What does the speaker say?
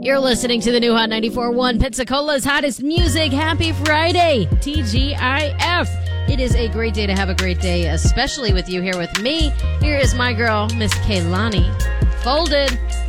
You're listening to the new Hot 94.1 Pensacola's hottest music. Happy Friday, TGIF. It is a great day to have a great day, especially with you here with me. Here is my girl, Miss Kaylani. Folded.